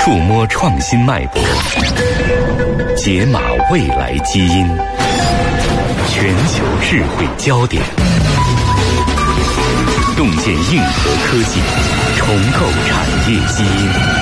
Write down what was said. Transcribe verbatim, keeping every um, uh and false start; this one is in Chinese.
触摸创新脉搏，解码未来基因，全球智慧焦点，洞见硬核科技，重构产业基因。